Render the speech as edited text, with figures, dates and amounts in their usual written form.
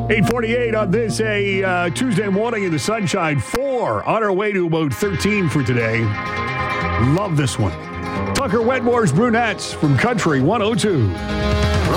8:48 on this Tuesday morning in the sunshine. 4 on our way to about 13 for today. Love this one. Tucker Wetmore's Brunettes from Country 102.